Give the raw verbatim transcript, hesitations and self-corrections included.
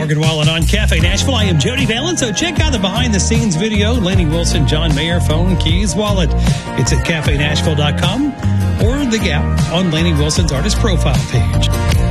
Morgan Wallen on Cafe Nashville. I am Jody Valen, so check out the behind-the-scenes video. Lainey Wilson, John Mayer, phone, keys, wallet. It's at cafe nashville dot com or the Gap on Lainey Wilson's artist profile page.